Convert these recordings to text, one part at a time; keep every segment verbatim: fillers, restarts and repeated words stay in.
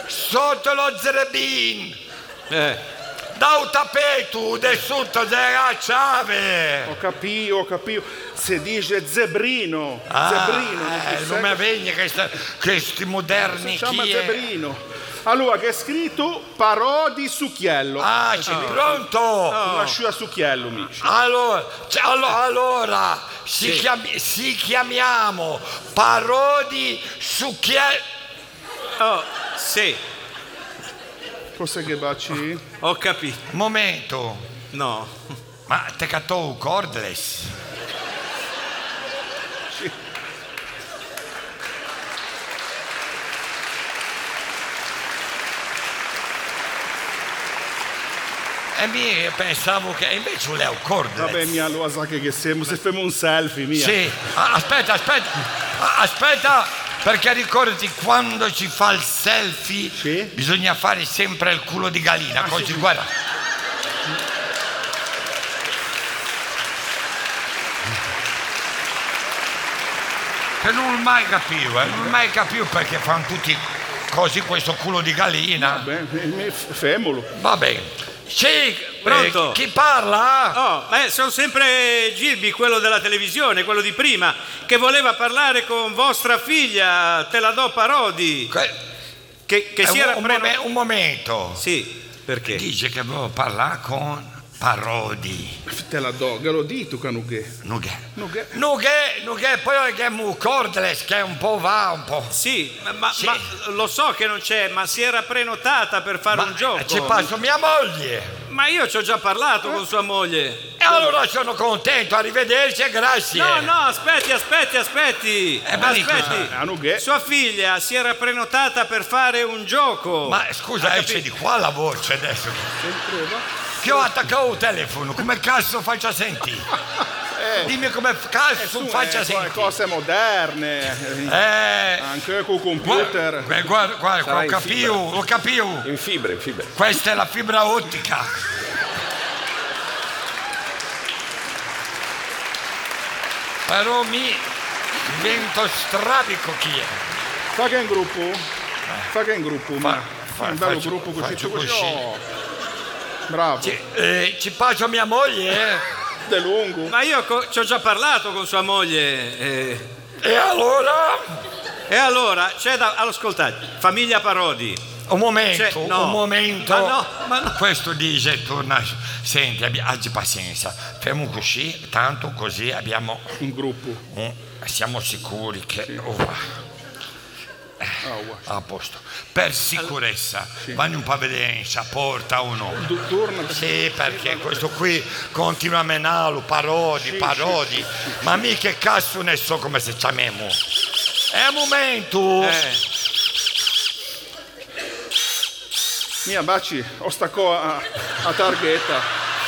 sotto lo zerbin. Eh. Da un tappeto del sotto della chiave. Ho capito, ho capito. Si dice zebrino. Ah, zebrino. eh, non mi viene questa, questi moderni Si chiama chi è? zebrino. Allora, che è scritto parodi succhiello. Ah, c'è pronto? Una sciua succhiello, mici. Allora, cioè, allo- allora si, Sì. chiami- si chiamiamo parodi succhiello. Oh, sì, Cos'è che baci? ho capito. Momento, No. ma te catto cordless? E mi pensavo che invece lei è un cordless. Vabbè, mia, allora sa che, che siamo, se facciamo un selfie, mia. Sì, ah, aspetta, aspetta, ah, aspetta, perché ricordati quando si fa il selfie Sì. bisogna fare sempre il culo di gallina, così sì. guarda. Che non mai capivo, eh, non mai capivo perché fanno tutti così questo culo di gallina. Beh, femolo. Va bene. Sì, Pronto? eh, chi parla? Oh, beh, sono sempre Gilby, quello della televisione, quello di prima, che voleva parlare con vostra figlia, te la do Parodi. Que- Che, che eh, si un, era un preno- momen- un momento. Sì, perché? Dice che volevo parlare con Parodi. Te la do, che lo dito, canughe. Nughe. Nughe. Nughe, Nughe, poi che è un cordless, che un po' va, un po'. Sì, ma, ma- Sì. ma lo so che non c'è, ma si era prenotata per fare Ma un gioco. ci passo mia moglie. Ma io ci ho già parlato con sua moglie. E allora sono contento, arrivederci e grazie. No, no, aspetti, aspetti, aspetti. Eh, ma dico, aspetti. Ah, nughe. Sua figlia si era prenotata per fare un gioco. Ma scusa, Ha esce capito? di qua la voce adesso. Che ho attaccato il telefono, come cazzo faccio a sentire? Dimmi come cazzo faccio a Eh, sentire. cose moderne. Eh, Anche con guarda, computer. guarda, guarda, guarda, Sarà ho in capito, ho capito. In fibra, in fibra. Questa è la fibra ottica. Però mi divento strabico chi è. Fa che è in gruppo? Fa che è in gruppo, ma. fa- un bello faccio- gruppo così. faccio così. così. Oh. Bravo. Ci, eh, ci passo mia moglie, eh? De lungo. Ma io co- ci ho già parlato con sua moglie. eh. E allora? E allora, c'è da... Allora, ascoltate, famiglia Parodi. Un momento, Cioè, no. un momento. Ma no, ma no. Questo dice, torna. Senti, abbi- abbi pazienza. Facciamo così, tanto così abbiamo. Un gruppo. un- siamo sicuri che. Oh, va. Ah, guarda. A posto. Per sicurezza, vanno un po' a vedere in porta o no. Du- Torna. Sì, perché questo qui continua a menarlo, parodi, parodi. Ma mica che cazzo ne so come si chiamiamo. È un momento. Eh. Mia baci, ho stacco a, a targhetta.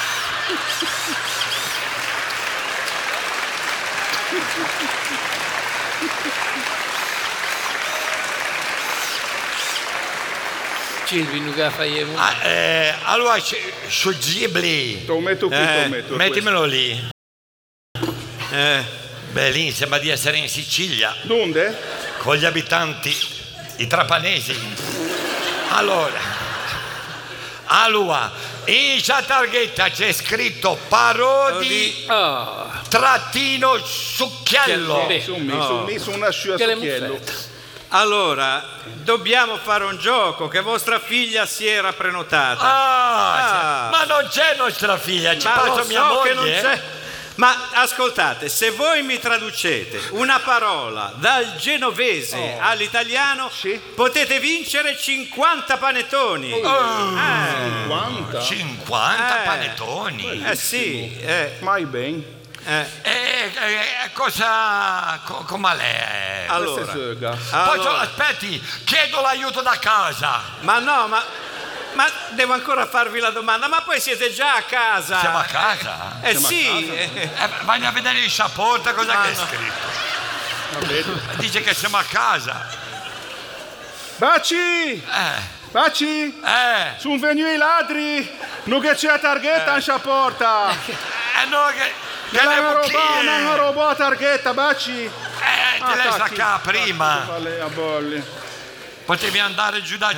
Gilby, non che fai un... Ah, eh, allora, su Ghibli, Te lo metto qui, Eh, te lo metto. mettimelo lì. Eh. Beh, lì sembra di essere in Sicilia, questo. Donde? con gli abitanti, i trapanesi. Allora, allora, in questa targhetta c'è scritto Parodi Oh, trattino succhiello. Beh, Su, mi, su, mi, su una sciua che le succhiello. muffette. Allora, dobbiamo fare un gioco che vostra figlia si era prenotata. Ah, Ah. ma non c'è nostra figlia, ci Ma lo passo so mia moglie. che non c'è. Ma ascoltate, se voi mi traducete una parola dal genovese all'italiano, Sì. potete vincere cinquanta panettoni. Eh, Quanta? cinquanta Eh. panettoni. eh sì, eh, Mai ben. eh. E, e- cosa. Co, come lei? Allora, Questa è Söga. Poi allora, aspetti, chiedo l'aiuto da casa. ma no, ma, ma devo ancora farvi la domanda, ma poi siete già a casa? Siamo a casa? Eh Siamo a sì, casa? eh, Eh, vai a vedere in saporta cosa Ma che è no. scritto. Vabbè. Dice che siamo a casa. Baci! Eh, Baci! eh, Sono venuti i ladri! Non che c'è la targhetta in scia porta! eh no, che, che Me le l'hanno rubato, mi hanno mucchie. rubato la targhetta, baci! Eh, te l'hai tacchi. staccata prima. Falle a bolli. Potevi andare giù da